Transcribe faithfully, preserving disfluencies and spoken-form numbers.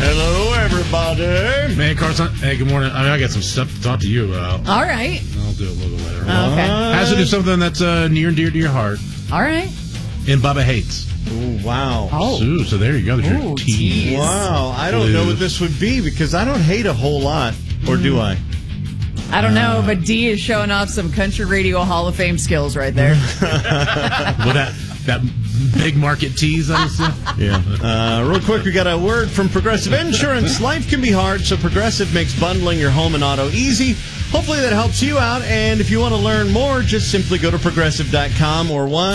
Hello, everybody. Man, Carson. Hey, good morning. I, mean, I got some stuff to talk to you about. All right. I'll do it a little bit later. Oh, okay. Has to do something that's uh, near and dear to your heart. All right. And Bubba hates. Ooh, wow. Oh. Ooh, so there you go. There's Ooh, your tease. tease. Wow. I don't know what this would be because I don't hate a whole lot. Or do I? I don't know, but D is showing off some country radio Hall of Fame skills right there. Well, that, that big market tease, I assume? Yeah. Uh, real quick, we got a word from Progressive Insurance. Life can be hard, so Progressive makes bundling your home and auto easy. Hopefully that helps you out. And if you want to learn more, just simply go to progressive dot com or one.